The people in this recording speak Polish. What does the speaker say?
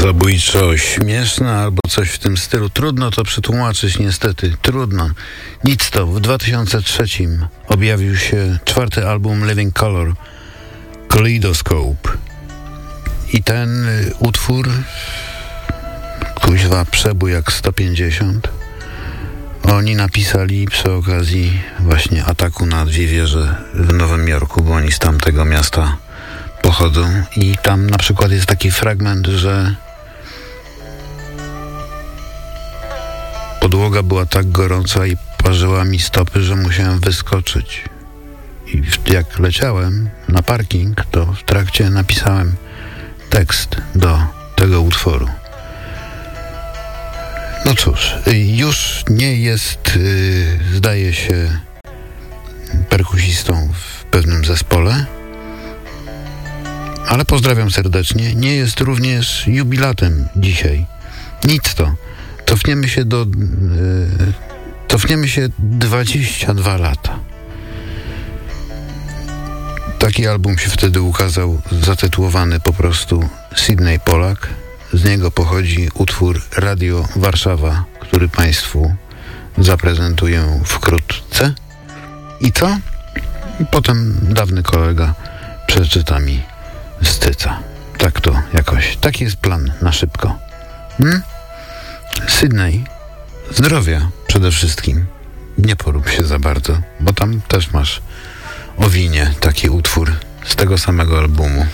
Zabójczo śmieszne albo coś w tym stylu. Trudno to przetłumaczyć, niestety. Trudno. Nic to. W 2003 objawił się 4. album Living Colour, Kaleidoscope. I ten utwór, kuźwa, przebój jak 150, oni napisali przy okazji właśnie ataku na 2 wieże w Nowym Jorku, bo oni z tamtego miasta pochodzą. I tam na przykład jest taki fragment, że podłoga była tak gorąca i parzyła mi stopy, że musiałem wyskoczyć. I jak leciałem na parking, to w trakcie napisałem tekst do tego utworu. No cóż, już nie jest, zdaje się, perkusistą w pewnym zespole, ale pozdrawiam serdecznie. Nie jest również jubilatem dzisiaj. Nic to. Cofniemy się 22 lata. Taki album się wtedy ukazał, zatytułowany po prostu Sydney Polak. Z niego pochodzi utwór Radio Warszawa, który Państwu zaprezentuję wkrótce. I co? Potem dawny kolega przeczyta mi Scyca. Tak to jakoś. Taki jest plan na szybko. Sydney, zdrowia przede wszystkim. Nie porób się za bardzo, bo tam też masz o winie taki utwór z tego samego albumu.